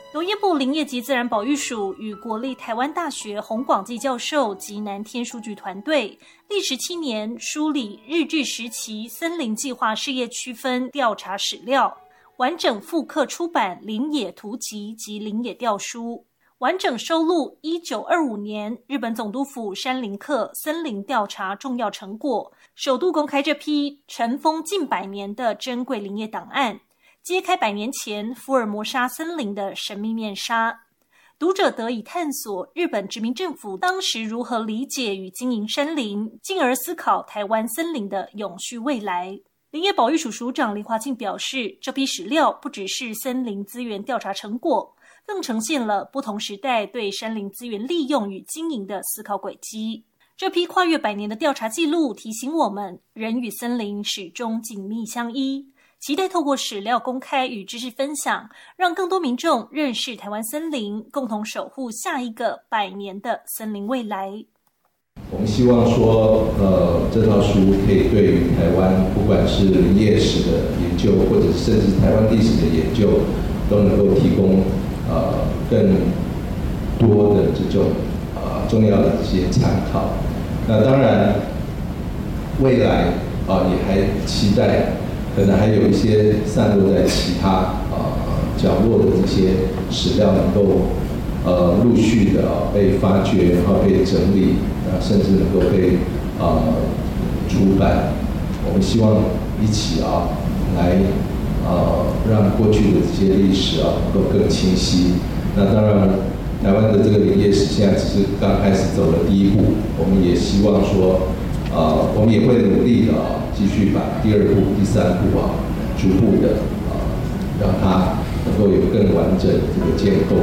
农业部林业及自然保育署与国立台湾大学洪广济教授及南天书局团队历时7年梳理日治时期森林计划事业区分调查史料，完整复刻出版林野图集及林野调书，完整收录1925年日本总督府山林课森林调查重要成果，首度公开这批尘封近100年的珍贵林业档案，揭开100年前福尔摩沙森林的神秘面纱，读者得以探索日本殖民政府当时如何理解与经营山林，进而思考台湾森林的永续未来。林业保育署署长林华庆表示，这批史料不只是森林资源调查成果，更呈现了不同时代对山林资源利用与经营的思考轨迹。这批跨越100年的调查记录提醒我们，人与森林始终紧密相依。期待透过史料公开与知识分享，让更多民众认识台湾森林，共同守护下一个100年的森林未来。 我们希望说，这套书可以对于台湾不管是林业史的研究，或者甚至台湾历史的研究，都能够提供更多的这种重要的这些参考。那当然，未来也还期待。可能还有一些散落在其他角落的这些史料能够陆续的被发掘，然后被整理，甚至能够被出版。我们希望一起来让过去的这些历史能够更清晰。那当然，台湾的这个林业史现在只是刚开始走了第一步，我们也希望说。我们也会努力的继续把第2步、第3步逐步的让它能够有更完整的这个建构。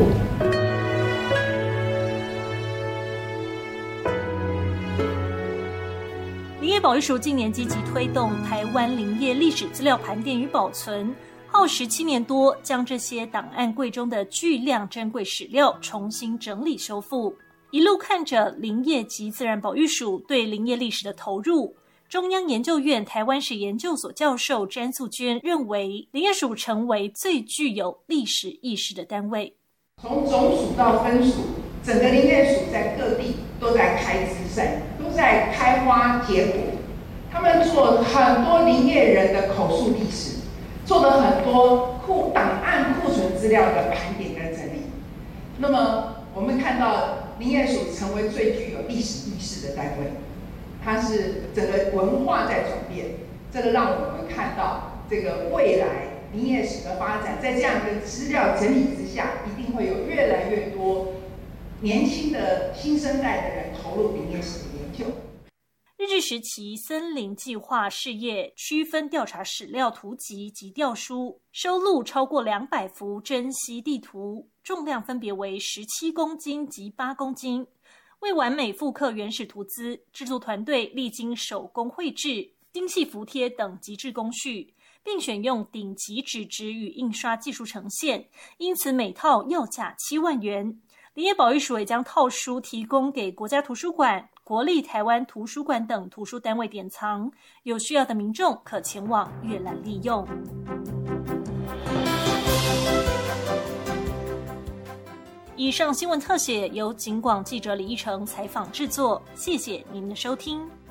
林业保育署近年积极推动台湾林业历史资料盘点与保存，耗时7年多，将这些档案柜中的巨量珍贵史料重新整理修复。一路看着林业及自然保育署对林业历史的投入，中央研究院台湾史研究所教授詹素娟认为，林业署成为最具有历史意识的单位。 从总署到分署，整个林业署在各地都在开枝散，都在开花结果。他们做很多林业人的口述历史，做了很多档案库存资料的盘点跟整理。那么我们看到林业署成为最具有历史意识的单位，它是整个文化在转变，这个让我们看到这个未来林业史的发展，在这样的资料整理之下，一定会有越来越多年轻的新生代的人投入林业史的研究。 日治时期森林计划事业区分调查史料图集及调书，收录超过200幅珍稀地图，重量分别为17公斤及8公斤。为完美复刻原始图资，制作团队历经手工绘制、精细服贴等极致工序，并选用顶级纸质与印刷技术呈现，因此每套要价7万元。林业保育署也将套书提供给国家图书馆、国立台湾图书馆等图书单位典藏，有需要的民众可前往阅览利用。以上新闻特写由警广记者李义成采访制作，谢谢您的收听。